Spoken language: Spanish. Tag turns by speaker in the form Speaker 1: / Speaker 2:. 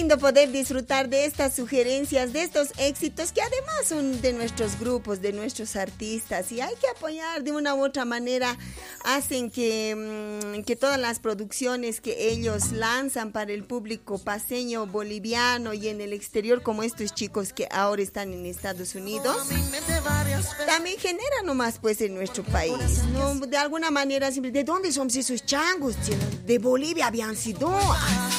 Speaker 1: lindo poder disfrutar de estas sugerencias, de estos éxitos que además son de nuestros grupos, de nuestros artistas, y hay que apoyar de una u otra manera. Hacen que todas las producciones que ellos lanzan para el público paseño, boliviano y en el exterior, como estos chicos que ahora están en Estados Unidos, también generan nomás pues en nuestro país, ¿no? De alguna manera siempre, ¿de dónde son esos changos? De Bolivia habían sido.